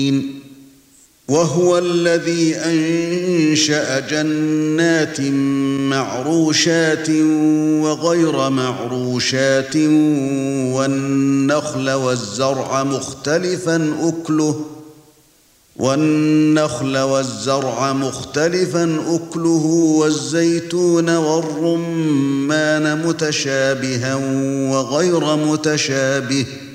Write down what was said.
وهو الذي أنشأ جنات معروشات وغير معروشات والنخل والزرع مختلفا أكله والزيتون والرمان متشابها وغير متشابه